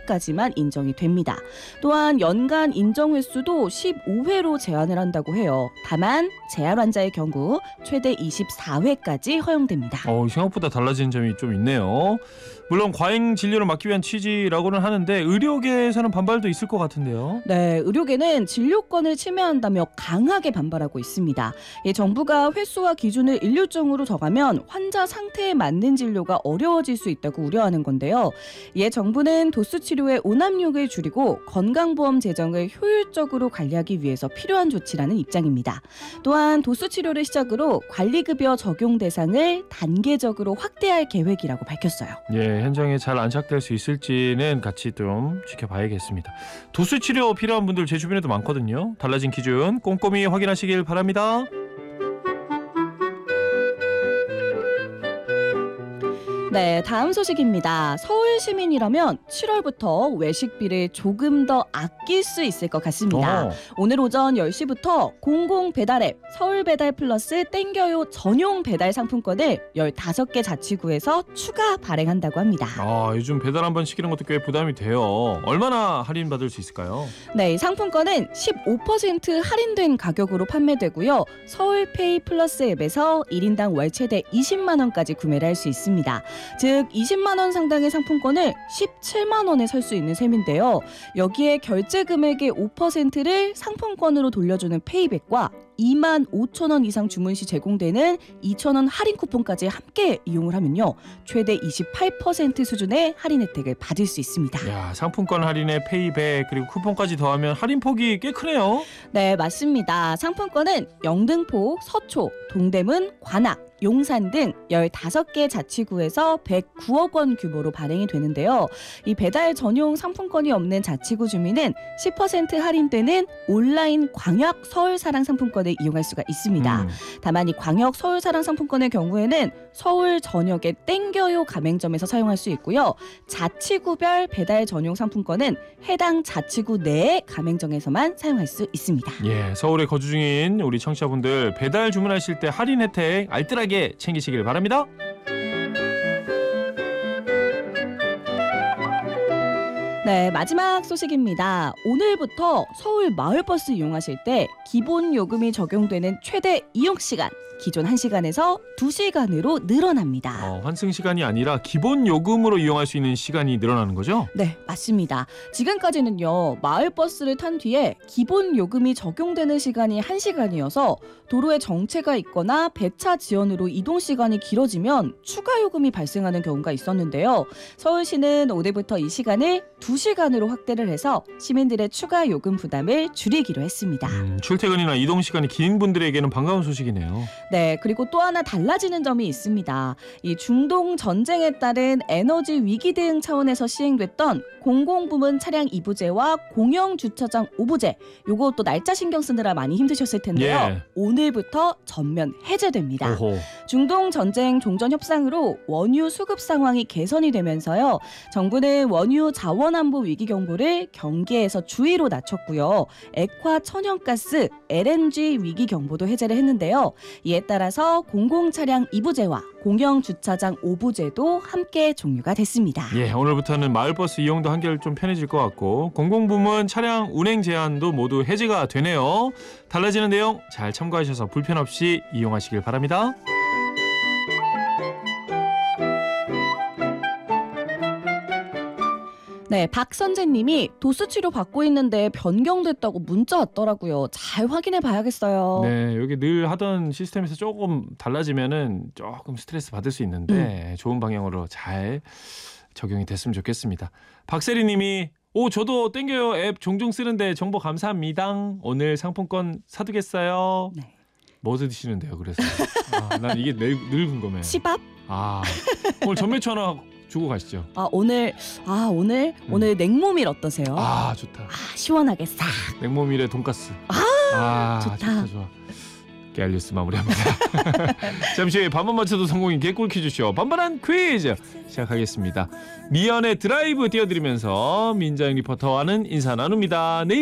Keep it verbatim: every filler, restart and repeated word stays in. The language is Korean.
회까지만 인정이 됩니다. 또한 연간 인정 횟수도 십오 회로 제한을 한다고 해요. 다만 재활 환자의 경우 최대 이십사 회까지 허용됩니다. 어, 생각보다 달라지는 점이 좀 있네요. 물론 과잉 진료를 막기 위한 취지라고는 하는데 의료계에서는 반발도 있을 것 같은데요. 네, 의료계는 진료권을 침해한다며 강하게 반발하고 있습니다. 예, 정부가 횟수와 기준을 일률적으로 정하면 환자 상태에 맞는 진료가 어려워질 수 있다고 우려하는 건데요. 예, 정부는 도수 치료의 오남용을 줄이고 건강보험 재정을 효율적으로 관리하기 위해서 필요한 조치라는 입장입니다. 또한 도수 치료를 시작으로 관리급여 적용 대상을 단계적으로 확대할 계획이라고 밝혔어요. 예, 현장에 잘 안착될 수 있을지는 같이 좀 지켜봐야겠습니다. 도수 치료 필요한 분들 제 주변에도 많거든요. 달라진 기준 꼼꼼히 확인하시길 바랍니다. 네, 다음 소식입니다. 서울 시민이라면 칠월부터 외식비를 조금 더 아낄 수 있을 것 같습니다. 어. 오늘 오전 열 시부터 공공 배달 앱 서울 배달 플러스 땡겨요 전용 배달 상품권을 열다섯 개 자치구에서 추가 발행한다고 합니다. 아, 요즘 배달 한번 시키는 것도 꽤 부담이 돼요. 얼마나 할인받을 수 있을까요? 네, 이 상품권은 십오 퍼센트 할인된 가격으로 판매되고요. 서울페이 플러스 앱에서 일 인당 월 최대 이십만 원까지 구매를 할 수 있습니다. 즉 이십만 원 상당의 상품권을 십칠만 원에 살 수 있는 셈인데요. 여기에 결제 금액의 오 퍼센트를 상품권으로 돌려주는 페이백과 이만 오천 원 이상 주문 시 제공되는 이천 원 할인 쿠폰까지 함께 이용을 하면요. 최대 이십팔 퍼센트 수준의 할인 혜택을 받을 수 있습니다. 야, 상품권 할인에 페이백 그리고 쿠폰까지 더하면 할인 폭이 꽤 크네요. 네, 맞습니다. 상품권은 영등포, 서초, 동대문, 관악, 용산 등 열다섯 개 자치구에서 백구억 원 규모로 발행이 되는데요. 이 배달 전용 상품권이 없는 자치구 주민은 십 퍼센트 할인되는 온라인 광역 서울사랑 상품권을 이용할 수가 있습니다. 음. 다만 이 광역 서울사랑 상품권의 경우에는 서울 전역의 땡겨요 가맹점에서 사용할 수 있고요. 자치구별 배달 전용 상품권은 해당 자치구 내의 가맹점에서만 사용할 수 있습니다. 예, 서울에 거주 중인 우리 청취자분들 배달 주문하실 때 할인 혜택 알뜰하게 챙기시길 바랍니다. 네, 마지막 소식입니다. 오늘부터 서울 마을버스 이용하실 때 기본 요금이 적용되는 최대 이용 시간 기존 한 시간에서 두 시간으로 늘어납니다. 어, 환승 시간이 아니라 기본 요금으로 이용할 수 있는 시간이 늘어나는 거죠? 네, 맞습니다. 지금까지는요. 마을버스를 탄 뒤에 기본 요금이 적용되는 시간이 한 시간이어서 도로에 정체가 있거나 배차 지연으로 이동 시간이 길어지면 추가 요금이 발생하는 경우가 있었는데요. 서울시는 오늘부터 이 시간을 두 시간으로 확대를 해서 시민들의 추가 요금 부담을 줄이기로 했습니다. 음, 출퇴근이나 이동 시간이 긴 분들에게는 반가운 소식이네요. 네, 그리고 또 하나 달라지는 점이 있습니다. 이 중동 전쟁에 따른 에너지 위기 대응 차원에서 시행됐던 공공부문 차량 이 부제와 공영 주차장 오 부제, 요거 또 날짜 신경 쓰느라 많이 힘드셨을 텐데요. 예. 오늘부터 전면 해제됩니다. 오호. 중동 전쟁 종전 협상으로 원유 수급 상황이 개선이 되면서요. 정부는 원유 자원 안보 위기 경보를 경계에서 주의로 낮췄고요. 액화 천연가스 엘엔지 위기 경보도 해제를 했는데요. 이에 따라서 공공 차량 이 부제와 공영 주차장 오 부제도 함께 종료가 됐습니다. 예, 오늘부터는 마을버스 이용도 한결 좀 편해질 것 같고 공공부문 차량 운행 제한도 모두 해제가 되네요. 달라지는 내용 잘 참고하셔서 불편 없이 이용하시길 바랍니다. 네, 박선재님이 도수 치료 받고 있는데 변경됐다고 문자 왔더라고요. 잘 확인해 봐야겠어요. 네, 여기 늘 하던 시스템에서 조금 달라지면은 조금 스트레스 받을 수 있는데 음. 좋은 방향으로 잘 적용이 됐으면 좋겠습니다. 박세리 님이 오, 저도 땡겨요 앱 종종 쓰는데 정보 감사합니다. 오늘 상품권 사두겠어요. 네. 뭐 드시는데요, 그래서? 아, 난 이게 늘, 늘 궁금해요. 치밥? 아, 오늘 전매추 하나 주고 가시죠. 아, 오늘 아 오늘 음. 오늘 냉모밀 어떠세요? 아, 좋다. 아, 시원하게 싹. 냉모밀에 돈가스. 아, 아 좋다. 좋다, 좋아. 깨알뉴스 마무리합니다. 잠시 후에 반반 맞춰도 성공인 개꿀 퀴즈쇼 반반한 퀴즈 시작하겠습니다. 미연의 드라이브 띄워드리면서 민자영 리포터와는 인사 나눕니다. 내일